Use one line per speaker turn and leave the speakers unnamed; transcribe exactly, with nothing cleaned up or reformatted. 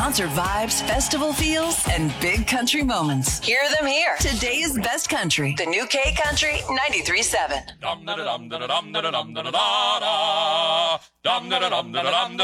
Concert vibes, festival feels, and big country moments. Hear them here. Today's Best Country. The New K Country ninety-three point seven.